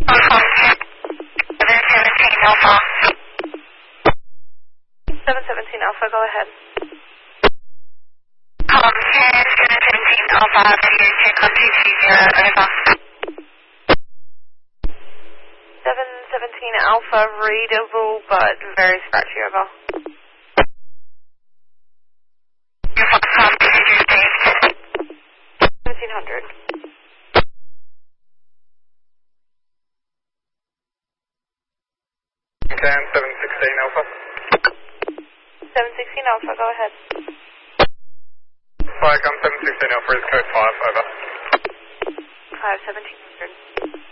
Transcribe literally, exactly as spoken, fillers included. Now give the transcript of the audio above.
seven seventeen Alpha, go ahead. Um, seven seventeen Alpha, to check on two two zero, over. seven seventeen Alpha, readable but very scratchy, over. seventeen hundred. Can seven sixteen Alpha. seven sixteen Alpha, go ahead. Flycom seven sixteen Alpha is code five, over. five seventeen hundred.